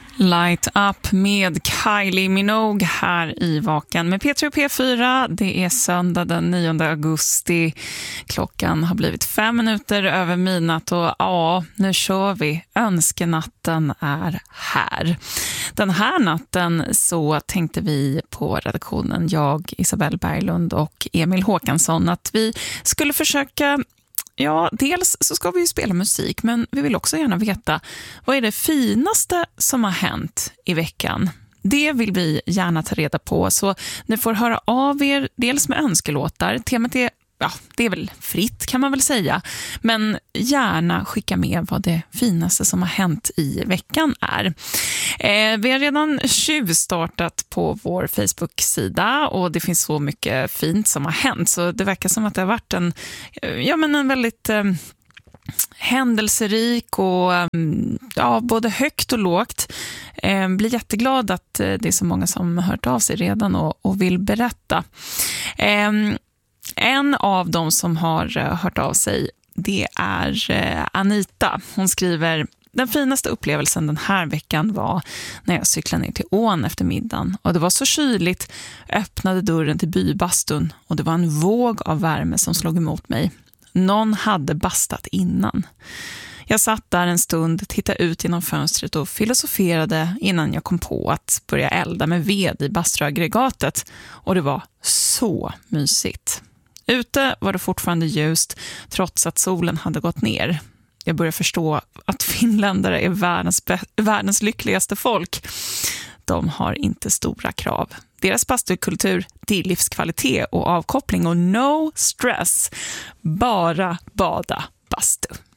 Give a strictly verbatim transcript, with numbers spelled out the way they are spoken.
Light Up med Kylie Minogue här i Vaken med P tre och P fyra. Det är söndag den nionde augusti. Klockan har blivit fem minuter över midnatt och ja, nu kör vi. Önskenatten är här. Den här natten så tänkte vi på redaktionen, jag, Isabelle Berglund och Emil Håkansson, att vi skulle försöka. Ja, dels så ska vi ju spela musik, men vi vill också gärna veta vad är det finaste som har hänt i veckan. Det vill vi gärna ta reda på, så ni får höra av er dels med önskelåtar. Temat är, ja, det är väl fritt kan man väl säga, men gärna skicka med vad det finaste som har hänt i veckan är. Eh, vi har redan tjuvstartat på vår Facebook-sida och det finns så mycket fint som har hänt, så det verkar som att det har varit en, ja, men en väldigt eh, händelserik och ja, både högt och lågt. Eh, blir jätteglad att det är så många som har hört av sig redan och, och vill berätta. Eh, En av dem som har hört av sig, det är Anita. Hon skriver: den finaste upplevelsen den här veckan var när jag cyklade ner till ån efter middagen. Och det var så kyligt, öppnade dörren till bybastun och det var en våg av värme som slog emot mig. Någon hade bastat innan. Jag satt där en stund, tittade ut genom fönstret och filosoferade innan jag kom på att börja elda med ved i bastuaggregatet. Och det var så mysigt. Ute var det fortfarande ljust trots att solen hade gått ner. Jag börjar förstå att finländare är världens, världens lyckligaste folk. De har inte stora krav. Deras bastukultur, det är livskvalitet och avkoppling och no stress. Bara bada bastu.